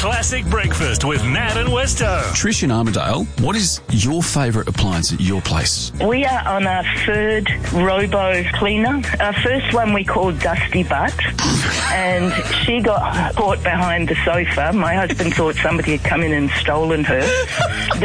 Classic Breakfast with Nat and Westo. Trish in Armadale, what is your favourite appliance at your place? We are on our third robo cleaner. Our first one we called Dusty Butt, and she got caught behind the sofa. My husband thought somebody had come in and stolen her.